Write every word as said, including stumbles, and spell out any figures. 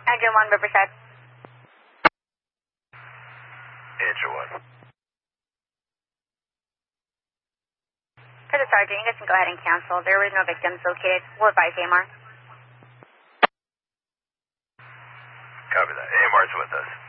Andrew one, Riverside. Andrew one. For the sergeant, you guys can go ahead and cancel. There were no victims located. We'll advise A M R. Copy that. A M R's with us.